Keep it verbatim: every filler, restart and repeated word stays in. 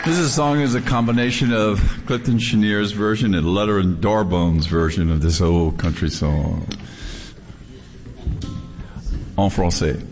This is song is a combination of Clifton Cheniere's version and Letter and Darbone's version of this old country song. En français.